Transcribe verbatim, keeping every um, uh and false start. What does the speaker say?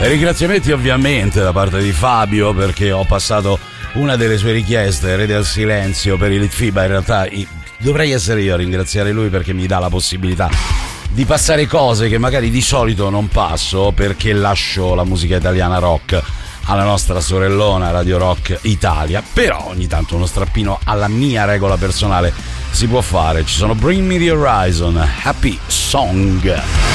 E ringraziamenti ovviamente da parte di Fabio, perché ho passato una delle sue richieste, Re del Silenzio per il FIBA. In realtà dovrei essere io a ringraziare lui, perché mi dà la possibilità di passare cose che magari di solito non passo, perché lascio la musica italiana rock alla nostra sorellona Radio Rock Italia. Però ogni tanto uno strappino alla mia regola personale si può fare. Ci sono Bring Me the Horizon, Happy Song.